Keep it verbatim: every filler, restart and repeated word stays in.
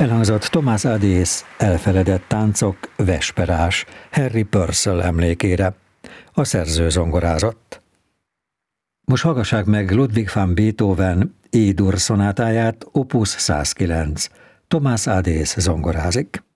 Elhangzott Thomas Adès Elfeledett táncok, Vesperás, Harry Purcell emlékére. A szerző zongorázott. Most hallgassák meg Ludwig van Beethoven E-dur szonátáját, opus százkilenc. Thomas Adès zongorázik.